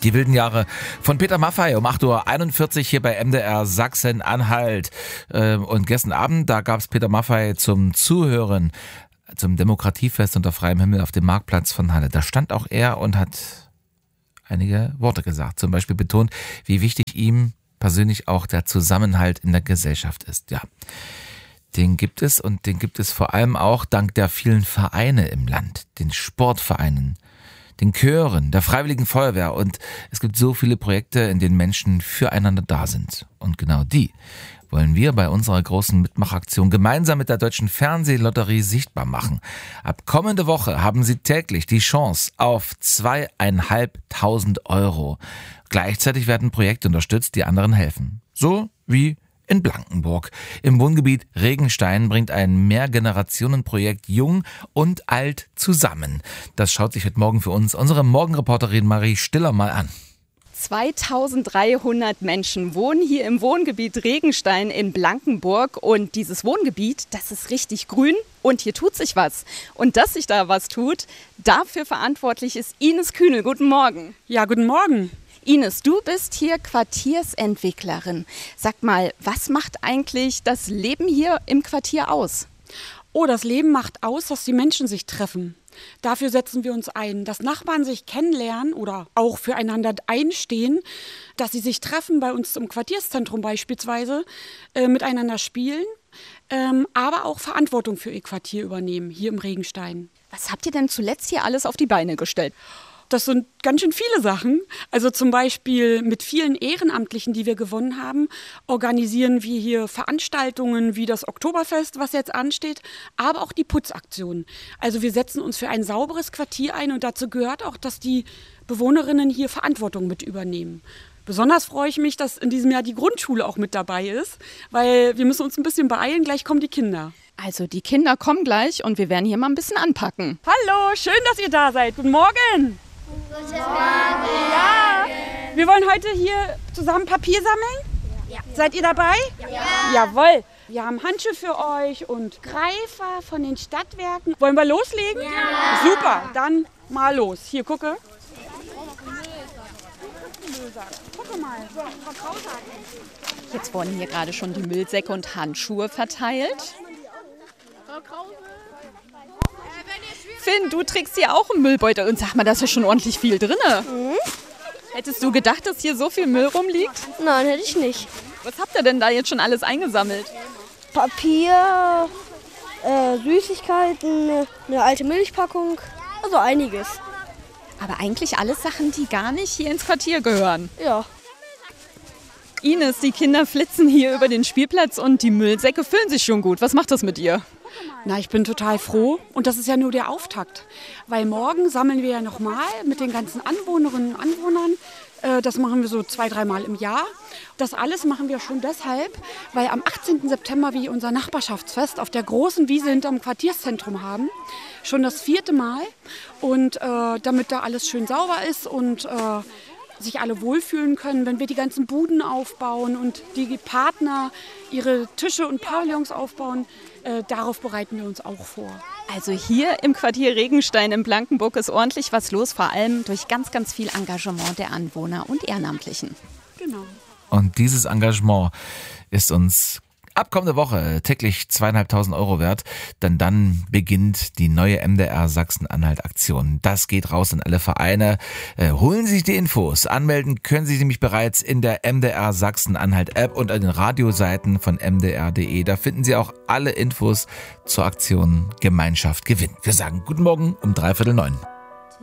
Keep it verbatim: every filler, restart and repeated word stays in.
Die wilden Jahre von Peter Maffay um acht Uhr einundvierzig hier bei M D R Sachsen-Anhalt. Und gestern Abend, da gab es Peter Maffay zum Zuhören zum Demokratiefest unter freiem Himmel auf dem Marktplatz von Halle. Da stand auch er und hat einige Worte gesagt. Zum Beispiel betont, wie wichtig ihm persönlich auch der Zusammenhalt in der Gesellschaft ist. Ja, den gibt es und den gibt es vor allem auch dank der vielen Vereine im Land, den Sportvereinen, den Chören, der Freiwilligen Feuerwehr, und es gibt so viele Projekte, in denen Menschen füreinander da sind. Und genau die wollen wir bei unserer großen Mitmachaktion gemeinsam mit der Deutschen Fernsehlotterie sichtbar machen. Ab kommende Woche haben Sie täglich die Chance auf zweieinhalbtausend Euro. Gleichzeitig werden Projekte unterstützt, die anderen helfen. So wie in Blankenburg. Im Wohngebiet Regenstein bringt ein Mehrgenerationenprojekt Jung und Alt zusammen. Das schaut sich heute Morgen für uns unsere Morgenreporterin Marie Stiller mal an. zweitausenddreihundert Menschen wohnen hier im Wohngebiet Regenstein in Blankenburg. Und dieses Wohngebiet, das ist richtig grün und hier tut sich was. Und dass sich da was tut, dafür verantwortlich ist Ines Kühnel. Guten Morgen. Ja, guten Morgen. Ines, du bist hier Quartiersentwicklerin. Sag mal, was macht eigentlich das Leben hier im Quartier aus? Oh, das Leben macht aus, dass die Menschen sich treffen. Dafür setzen wir uns ein, dass Nachbarn sich kennenlernen oder auch füreinander einstehen, dass sie sich treffen, bei uns im Quartierszentrum beispielsweise, äh, miteinander spielen, ähm, aber auch Verantwortung für ihr Quartier übernehmen, hier im Regenstein. Was habt ihr denn zuletzt hier alles auf die Beine gestellt? Das sind ganz schön viele Sachen. Also zum Beispiel mit vielen Ehrenamtlichen, die wir gewonnen haben, organisieren wir hier Veranstaltungen wie das Oktoberfest, was jetzt ansteht, aber auch die Putzaktion. Also wir setzen uns für ein sauberes Quartier ein und dazu gehört auch, dass die Bewohnerinnen hier Verantwortung mit übernehmen. Besonders freue ich mich, dass in diesem Jahr die Grundschule auch mit dabei ist, weil wir müssen uns ein bisschen beeilen, gleich kommen die Kinder. Also die Kinder kommen gleich und wir werden hier mal ein bisschen anpacken. Hallo, schön, dass ihr da seid. Guten Morgen. Guten Morgen. Ja, wir wollen heute hier zusammen Papier sammeln. Ja. Seid ihr dabei? Ja. Jawohl. Wir haben Handschuhe für euch und Greifer von den Stadtwerken. Wollen wir loslegen? Ja. Super, dann mal los. Hier, gucke. Gucke mal. Frau Krause hat einen. Jetzt wurden hier gerade schon die Müllsäcke und Handschuhe verteilt. Finn, du trägst hier auch einen Müllbeutel und sag mal, da ist ja schon ordentlich viel drin. Mhm. Hättest du gedacht, dass hier so viel Müll rumliegt? Nein, hätte ich nicht. Was habt ihr denn da jetzt schon alles eingesammelt? Papier, äh, Süßigkeiten, eine alte Milchpackung, also einiges. Aber eigentlich alles Sachen, die gar nicht hier ins Quartier gehören. Ja. Ines, die Kinder flitzen hier über den Spielplatz und die Müllsäcke füllen sich schon gut. Was macht das mit dir? Na, ich bin total froh und das ist ja nur der Auftakt. Weil morgen sammeln wir ja nochmal mit den ganzen Anwohnerinnen und Anwohnern. Äh, das machen wir so zwei, dreimal im Jahr. Das alles machen wir schon deshalb, weil am achtzehnten September wir unser Nachbarschaftsfest auf der großen Wiese hinterm Quartierszentrum haben. Schon das vierte Mal. Und äh, damit da alles schön sauber ist und äh, sich alle wohlfühlen können, wenn wir die ganzen Buden aufbauen und die Partner ihre Tische und Pavillons aufbauen, äh, darauf bereiten wir uns auch vor. Also hier im Quartier Regenstein in Blankenburg ist ordentlich was los, vor allem durch ganz, ganz viel Engagement der Anwohner und Ehrenamtlichen. Genau. Und dieses Engagement ist uns ab kommende Woche täglich zweieinhalbtausend Euro wert, denn dann beginnt die neue M D R Sachsen-Anhalt-Aktion. Das geht raus in alle Vereine. Äh, holen Sie sich die Infos. Anmelden können Sie nämlich bereits in der M D R Sachsen-Anhalt-App und an den Radioseiten von m d r punkt d e. Da finden Sie auch alle Infos zur Aktion Gemeinschaft gewinnt. Wir sagen guten Morgen um dreiviertel neun.